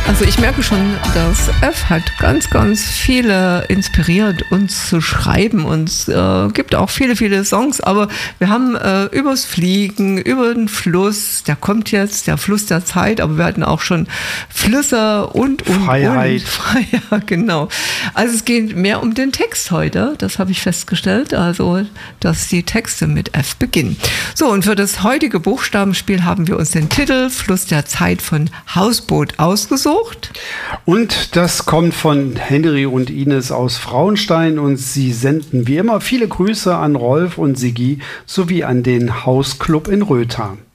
Also ich merke schon, das F hat ganz, ganz viele inspiriert, uns zu schreiben. Und es gibt auch viele, viele Songs, aber wir haben übers Fliegen, über den Fluss, der kommt jetzt, der Fluss der Zeit, aber wir hatten auch schon Flüsse und Freiheit. Ja, genau. Also es geht mehr um den Text heute, das habe ich festgestellt, also dass die Texte mit F beginnen. So, und für das heutige Buchstabenspiel haben wir uns den Titel Fluss der Zeit von Hausboot ausgesucht. Und das kommt von Henry und Ines aus Frauenstein und sie senden wie immer viele Grüße an Rolf und Sigi sowie an den Hausclub in Rötha.